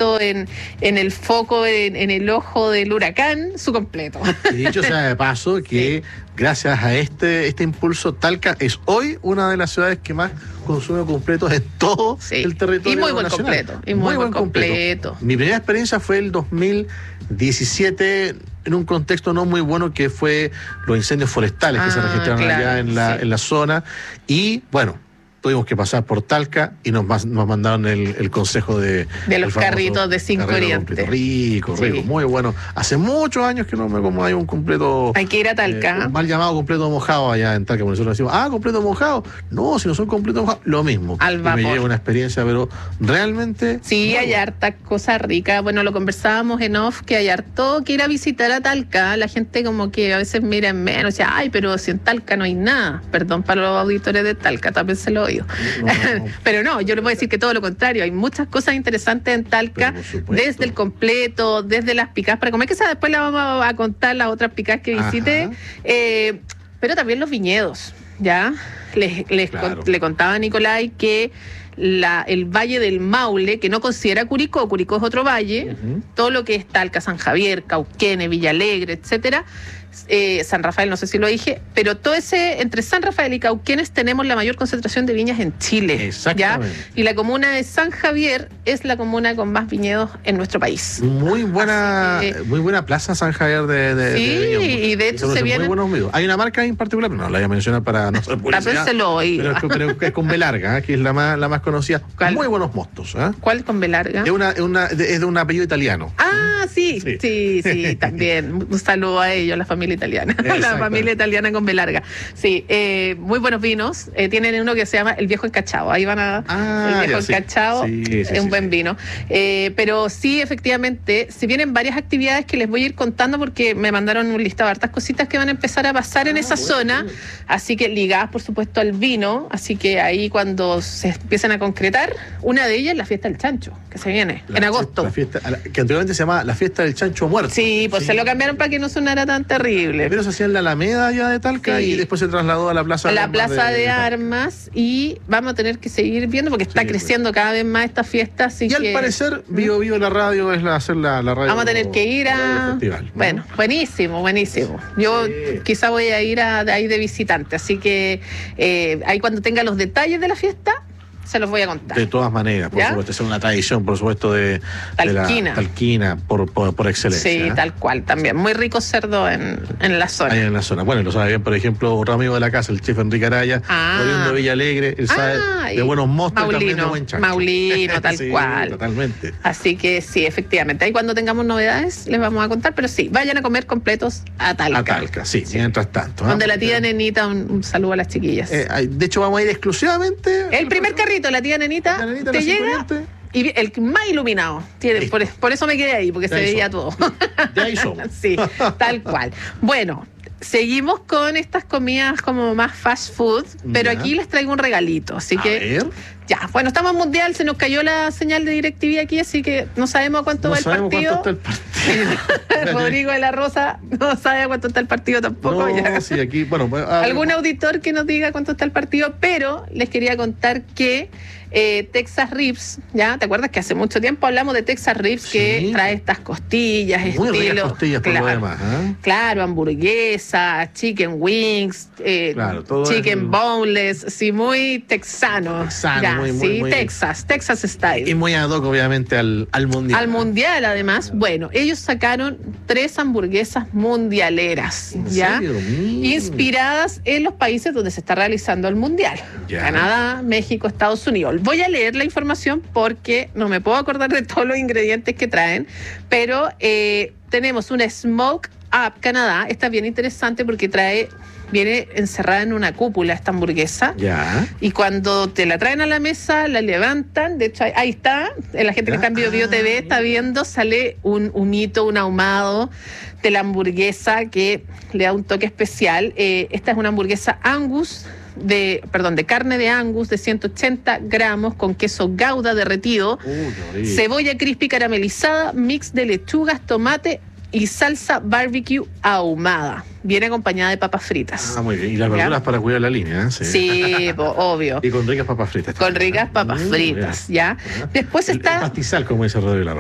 puesto en el foco, en el ojo del huracán, su completo. Y dicho sea de paso que gracias a este impulso, Talca es hoy una de las ciudades que más consume completos en todo el territorio y muy buen nacional. Completo. Y muy buen completo. Mi primera experiencia fue el 2017 en un contexto no muy bueno, que fue los incendios forestales que se registraron allá en la zona. Y bueno, tuvimos que pasar por Talca y nos mandaron el consejo de los carritos de 5 Oriente. Rico, muy bueno. Hace muchos años que no me como hay un completo. Hay que ir a Talca. Mal llamado completo mojado allá en Talca, porque nosotros decimos, completo mojado. No, si no son completos mojados, lo mismo. Al vapor. Y me lleva una experiencia, pero realmente. Sí, hay harta cosa rica. Bueno, lo conversábamos en off, que hay harto que ir a visitar a Talca. La gente como que a veces mira en menos, dice, pero si en Talca no hay nada. Perdón para los auditores de Talca, tápenselo. No. Pero no, yo le voy a decir que todo lo contrario, hay muchas cosas interesantes en Talca, desde el completo, desde las picadas para comer, que esa después la vamos a contar, las otras picadas que visite, pero también los viñedos, ¿ya? Le contaba a Nicolai que el Valle del Maule, que no considera Curicó es otro valle, todo lo que es Talca, San Javier, Cauquenes, Villalegre, etcétera, San Rafael, no sé si lo dije, pero todo ese, entre San Rafael y Cauquenes tenemos la mayor concentración de viñas en Chile. Exactamente. ¿Ya? Y la comuna de San Javier es la comuna con más viñedos en nuestro país. Muy buena plaza San Javier de viñedos. Y de hecho se viene. Muy buenos vinos. Hay una marca en particular, pero no la voy a mencionar para no ser publicidad. Pero es con B larga, que es la más conocida. ¿Cuál? Muy buenos mostos. ¿Cuál es con B larga? Es de un apellido italiano. Sí, también. Un saludo a ellos, la familia italiana. La familia italiana con B larga. Sí, muy buenos vinos. Tienen uno que se llama El Viejo Encachado. Ahí van a... El Viejo Encachado es un buen vino. Pero sí, efectivamente, se vienen varias actividades que les voy a ir contando porque me mandaron un listado de hartas cositas que van a empezar a pasar en esa zona. Así que ligadas, por supuesto, al vino. Así que ahí cuando se empiezan a concretar, una de ellas es la fiesta del chancho, que se viene en agosto. La fiesta, que anteriormente se llamaba la fiesta del chancho muerto. Sí, pues se lo cambiaron para que no sonara tan terrible. Primero se hacía en la Alameda ya de Talca y después se trasladó a la Plaza de Armas y vamos a tener que seguir viendo porque está creciendo cada vez más esta fiesta. Así al parecer, Bio la radio es hacer la radio. Vamos a tener que ir a... Festival, ¿no? Bueno, buenísimo. Yo quizá voy a ir ahí de visitante, así que ahí cuando tenga los detalles de la fiesta se los voy a contar. De todas maneras, por supuesto, es una tradición, por supuesto, de la talquina por excelencia. Sí, tal cual, también. Muy rico cerdo en la zona. Ahí en la zona. Bueno, lo sabe bien, por ejemplo, un amigo de la casa, el chef Enrique Araya, oriundo de Villalegre, él sabe de buenos mostos y también de buen chancho. Maulino, tal cual. Totalmente. Así que sí, efectivamente. Ahí cuando tengamos novedades les vamos a contar, pero sí, vayan a comer completos a Talca. A Talca, sí. Mientras tanto. Donde la tía Nenita, un saludo a las chiquillas. De hecho, vamos a ir exclusivamente... El primer carrito, la tía Nenita te llega y el más iluminado. Por eso me quedé ahí, porque se veía todo. De ahí somos. Sí, tal cual. Bueno, seguimos con estas comidas como más fast food, pero aquí les traigo un regalito. Así que... ver. Ya, bueno, estamos en Mundial, se nos cayó la señal de DirecTV aquí, así que no sabemos cuánto va el partido. Rodrigo de la Rosa no sabe cuánto está el partido tampoco. Sí, aquí, bueno, algún auditor que nos diga cuánto está el partido, pero les quería contar que Texas Ribs, ¿ya? ¿Te acuerdas que hace mucho tiempo hablamos de Texas Ribs que trae estas costillas, muy ricas costillas por lo demás, Claro, hamburguesa, chicken wings, chicken boneless, sí, muy texano. Muy Texas Style. Y muy ad hoc, obviamente, al Mundial. Al Mundial, además. Bueno, ellos sacaron 3 hamburguesas mundialeras, ¿ya? ¿En serio? Inspiradas en los países donde se está realizando el Mundial. Canadá, México, Estados Unidos. Voy a leer la información porque no me puedo acordar de todos los ingredientes que traen, pero tenemos una Smoke Up Canadá. Esta es bien interesante porque viene encerrada en una cúpula esta hamburguesa. Y cuando te la traen a la mesa, la levantan. De hecho, ahí está. La gente que está en Bio TV está viendo. Sale un humito, un ahumado de la hamburguesa que le da un toque especial. Esta es una hamburguesa Angus, de carne de Angus de 180 gramos con queso Gouda derretido, cebolla crispy caramelizada, mix de lechugas, tomate y salsa barbecue ahumada. Viene acompañada de papas fritas. Muy bien. Y las verduras para cuidar la línea, ¿eh? Sí, obvio. Y con ricas papas fritas. Con ricas papas fritas, ¿ya? Después está... El pastizal, como dice Rodrigo.